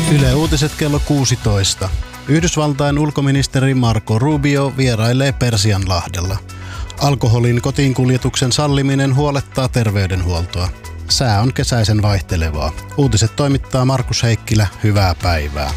Yle Uutiset kello 16. Yhdysvaltain ulkoministeri Marco Rubio vierailee Persianlahdella. Alkoholin kotiinkuljetuksen salliminen huolettaa terveydenhuoltoa. Sää on kesäisen vaihtelevaa. Uutiset toimittaa Markus Heikkilä. Hyvää päivää.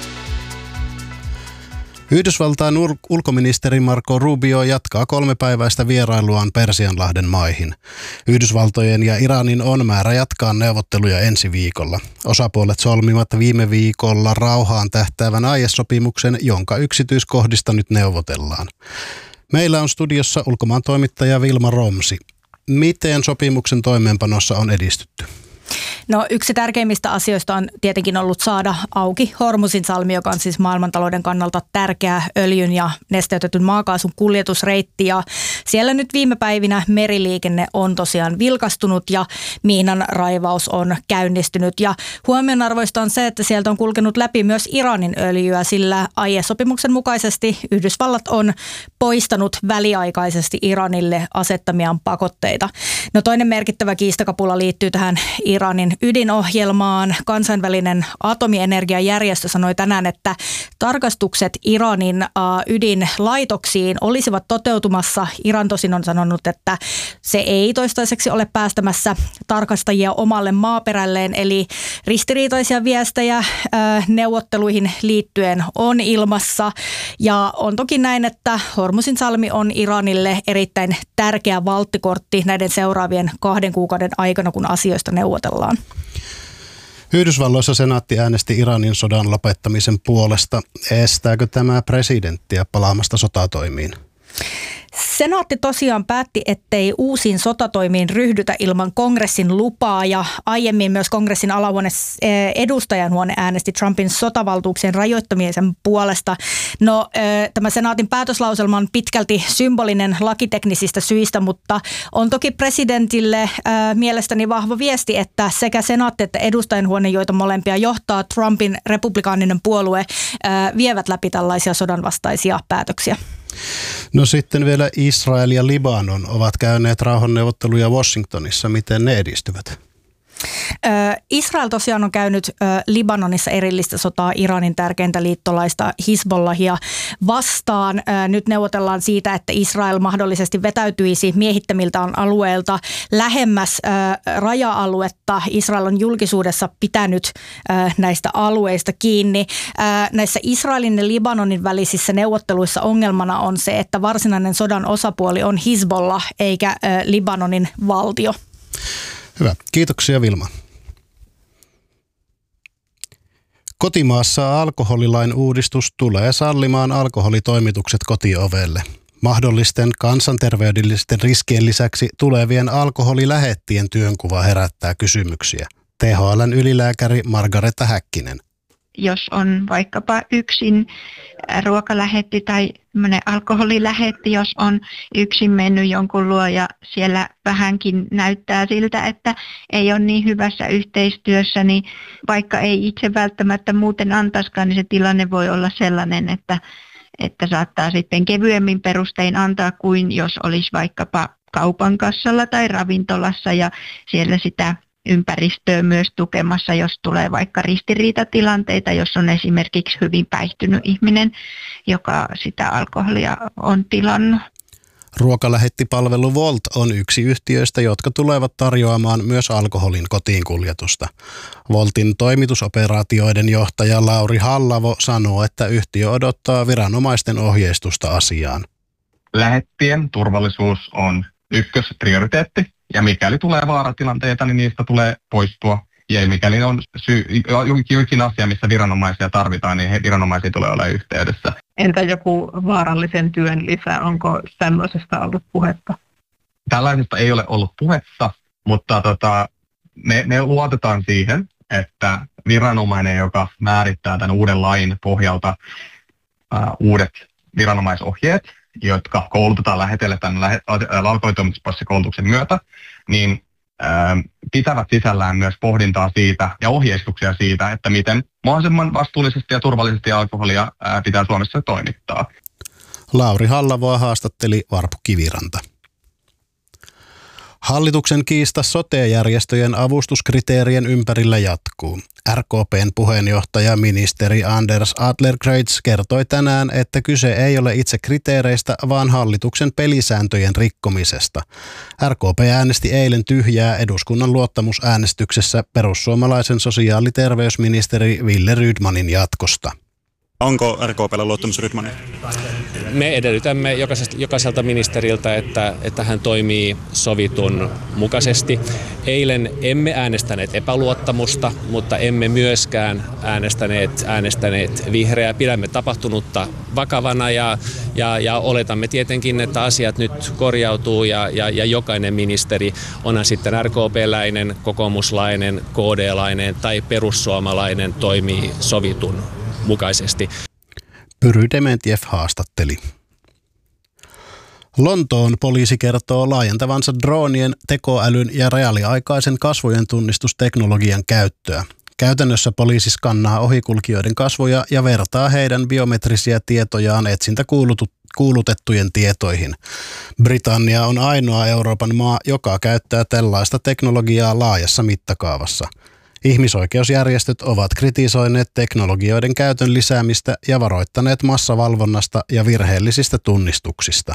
Yhdysvaltain ulkoministeri Marco Rubio jatkaa 3-päiväistä vierailuaan Persianlahden maihin. Yhdysvaltojen ja Iranin on määrä jatkaa neuvotteluja ensi viikolla. Osapuolet solmivat viime viikolla rauhaan tähtäävän aiesopimuksen, jonka yksityiskohdista nyt neuvotellaan. Meillä on studiossa ulkomaan toimittaja Vilma Romsi. Miten sopimuksen toimeenpanossa on edistytty? No, yksi tärkeimmistä asioista on tietenkin ollut saada auki Hormuzin salmi, joka on siis maailmantalouden kannalta tärkeä öljyn ja nesteytetyn maakaasun kuljetusreitti. Ja siellä nyt viime päivinä meriliikenne on tosiaan vilkastunut ja miinan raivaus on käynnistynyt. Ja huomionarvoista on se, että sieltä on kulkenut läpi myös Iranin öljyä, sillä aiesopimuksen mukaisesti Yhdysvallat on poistanut väliaikaisesti Iranille asettamiaan pakotteita. No, toinen merkittävä kiistakapula liittyy tähän Iranin ydinohjelmaan. Kansainvälinen atomienergiajärjestö sanoi tänään, että tarkastukset Iranin ydinlaitoksiin olisivat toteutumassa. Iran tosin on sanonut, että se ei toistaiseksi ole päästämässä tarkastajia omalle maaperälleen, eli ristiriitaisia viestejä neuvotteluihin liittyen on ilmassa. Ja on toki näin, että Hormuzin salmi on Iranille erittäin tärkeä valttikortti näiden seuraavien 2 kuukauden aikana, kun asioista neuvotellaan. Yhdysvalloissa senaatti äänesti Iranin sodan lopettamisen puolesta. Estääkö tämä presidenttiä palaamasta sotatoimiin? Senaatti tosiaan päätti, ettei uusiin sotatoimiin ryhdytä ilman kongressin lupaa, ja aiemmin myös kongressin alahuone edustajanhuone äänesti Trumpin sotavaltuuksien rajoittamisen puolesta. No, tämä senaatin päätöslauselma on pitkälti symbolinen lakiteknisistä syistä, mutta on toki presidentille mielestäni vahva viesti, että sekä senaatti että edustajanhuone, joita molempia johtaa Trumpin republikaaninen puolue, vievät läpi tällaisia sodanvastaisia päätöksiä. No sitten vielä Israel ja Libanon ovat käyneet rauhanneuvotteluja Washingtonissa. Miten ne edistyvät? Israel tosiaan on käynyt Libanonissa erillistä sotaa Iranin tärkeintä liittolaista Hizbollahia vastaan. Nyt neuvotellaan siitä, että Israel mahdollisesti vetäytyisi miehittämiltään alueelta lähemmäs raja-aluetta. Israel on julkisuudessa pitänyt näistä alueista kiinni. Näissä Israelin ja Libanonin välisissä neuvotteluissa ongelmana on se, että varsinainen sodan osapuoli on Hizbollah eikä Libanonin valtio. Hyvä. Kiitoksia, Vilma. Kotimaassa alkoholilain uudistus tulee sallimaan alkoholitoimitukset kotiovelle. Mahdollisten kansanterveydellisten riskien lisäksi tulevien alkoholilähettien työnkuva herättää kysymyksiä. THL:n ylilääkäri Margareta Häkkinen. Jos on vaikkapa yksin ruokalähetti tai alkoholilähetti, jos on yksin mennyt jonkun luo ja siellä vähänkin näyttää siltä, että ei ole niin hyvässä yhteistyössä, niin vaikka ei itse välttämättä muuten antaisikaan, niin se tilanne voi olla sellainen, että saattaa sitten kevyemmin perustein antaa kuin jos olisi vaikkapa kaupan kassalla tai ravintolassa ja siellä sitä ympäristöä myös tukemassa, jos tulee vaikka ristiriitatilanteita, jos on esimerkiksi hyvin päihtynyt ihminen, joka sitä alkoholia on tilannut. Ruokalähettipalvelu Wolt on yksi yhtiöistä, jotka tulevat tarjoamaan myös alkoholin kotiinkuljetusta. Woltin toimitusoperaatioiden johtaja Lauri Hallavo sanoo, että yhtiö odottaa viranomaisten ohjeistusta asiaan. Lähettien turvallisuus on ykkösprioriteetti. Ja mikäli tulee vaaratilanteita, niin niistä tulee poistua. Ja mikäli on jokin asia, missä viranomaisia tarvitaan, niin viranomaisia tulee olla yhteydessä. Entä joku vaarallisen työn lisä? Onko tämmöisestä ollut puhetta? Tällaisesta ei ole ollut puhetta, mutta me luotetaan siihen, että viranomainen, joka määrittää tämän uuden lain pohjalta uudet viranomaisohjeet, jotka koulutetaan lähetelle tämän alkoholitoimituspassi-koulutuksen myötä, niin pitävät sisällään myös pohdintaa siitä ja ohjeistuksia siitä, että miten mahdollisimman vastuullisesti ja turvallisesti alkoholia pitää Suomessa toimittaa. Lauri Hallavoa haastatteli Varpu Kiviranta. Hallituksen kiista sote-järjestöjen avustuskriteerien ympärillä jatkuu. RKP:n puheenjohtaja ministeri Anders Adlercreutz kertoi tänään, että kyse ei ole itse kriteereistä, vaan hallituksen pelisääntöjen rikkomisesta. RKP äänesti eilen tyhjää eduskunnan luottamusäänestyksessä perussuomalaisen sosiaali- ja terveysministeri Wille Rydmanin jatkosta. Onko RKP:llä luottamus Rydmaniin? Me edellytämme jokaiselta ministeriltä, että hän toimii sovitun mukaisesti. Eilen emme äänestäneet epäluottamusta, mutta emme myöskään äänestäneet vihreää. Pidämme tapahtunutta vakavana ja oletamme tietenkin, että asiat nyt korjautuu ja jokainen ministeri, onhan sitten RKP-läinen, kokoomuslainen, KD-lainen tai perussuomalainen, toimii sovitun mukaisesti. Pyry Dementjev haastatteli. Lontoon poliisi kertoo laajentavansa droonien, tekoälyn ja reaaliaikaisen kasvojen tunnistusteknologian käyttöä. Käytännössä poliisi skannaa ohikulkijoiden kasvoja ja vertaa heidän biometrisiä tietojaan etsintäkuulutettujen tietoihin. Britannia on ainoa Euroopan maa, joka käyttää tällaista teknologiaa laajassa mittakaavassa. Ihmisoikeusjärjestöt ovat kritisoineet teknologioiden käytön lisäämistä ja varoittaneet massavalvonnasta ja virheellisistä tunnistuksista.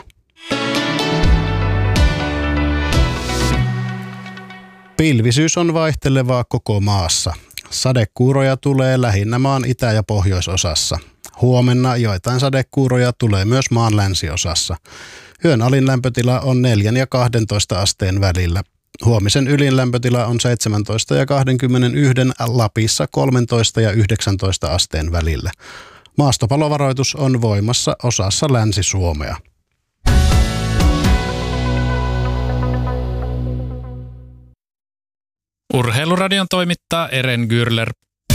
Pilvisyys on vaihtelevaa koko maassa. Sadekuuroja tulee lähinnä maan itä- ja pohjoisosassa. Huomenna joitain sadekuuroja tulee myös maan länsiosassa. Yön alin lämpötila on 4 ja 12 asteen välillä. Huomisen ylin lämpötila on 17 ja 21, Lapissa 13 ja 19 asteen välillä. Maastopalovaroitus on voimassa osassa Länsi-Suomea. Urheiluradion toimittaa Eren Gürler.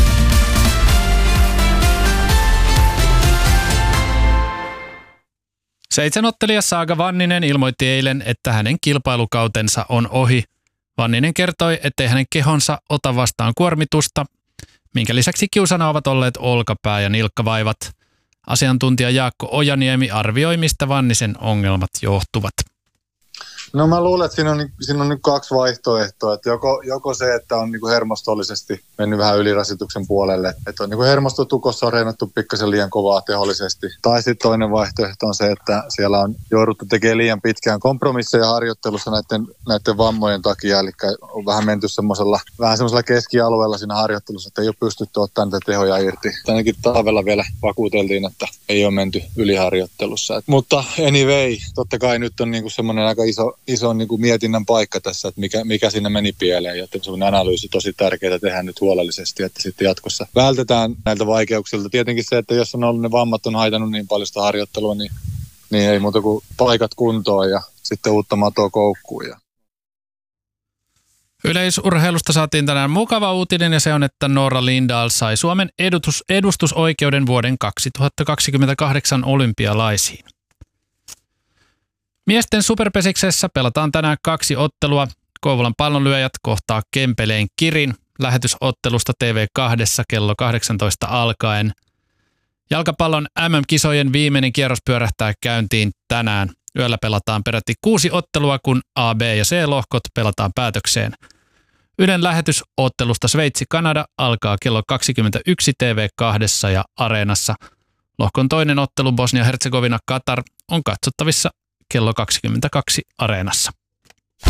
Seitsemänottelija Saaga Vanninen ilmoitti eilen, että hänen kilpailukautensa on ohi. Vanninen kertoi, ettei hänen kehonsa ota vastaan kuormitusta, minkä lisäksi kiusana ovat olleet olkapää- ja nilkkavaivat. Asiantuntija Jaakko Ojaniemi arvioi, mistä Vannisen ongelmat johtuvat. No mä luulen, että siinä on nyt kaksi vaihtoehtoa. Että joko se, että on niinku hermostollisesti mennyt vähän ylirasituksen puolelle. Että on niinku hermostotukossa on reenattu pikkasen liian kovaa tehollisesti. Tai sitten toinen vaihtoehto on se, että siellä on jouduttu tekemään liian pitkään kompromisseja harjoittelussa näiden vammojen takia. Eli on vähän menty semmoisella keskialueella siinä harjoittelussa, että ei ole pystytty ottamaan niitä tehoja irti. Ainakin talvella vielä vakuuteltiin, että ei ole menty yliharjoittelussa. Mutta anyway, totta kai nyt on niinku semmoinen aika iso niin kuin mietinnän paikka tässä, että mikä siinä meni pieleen. Ja semmoinen analyysi tosi tärkeää tehdä nyt huolellisesti, että sitten jatkossa vältetään näiltä vaikeuksilta. Tietenkin se, että jos on ollut ne vammat on haitannut niin paljon sitä harjoittelua, niin ei muuta kuin paikat kuntoon ja sitten uutta matoa koukkuun. Yleisurheilusta saatiin tänään mukava uutinen ja se on, että Noora Lindahl sai Suomen edustusoikeuden vuoden 2028 olympialaisiin. Miesten superpesiksessä pelataan tänään 2 ottelua. Kouvolan pallonlyöjät kohtaa Kempeleen Kirin lähetysottelusta TV2 kello 18 alkaen. Jalkapallon MM-kisojen viimeinen kierros pyörähtää käyntiin tänään. Yöllä pelataan peräti 6 ottelua, kun A, B ja C-lohkot pelataan päätökseen. Ylen lähetysottelusta Sveitsi-Kanada alkaa kello 21 TV2 ja Areenassa. Lohkon toinen ottelu Bosnia-Herzegovina-Katar on katsottavissa kello 22 Areenassa.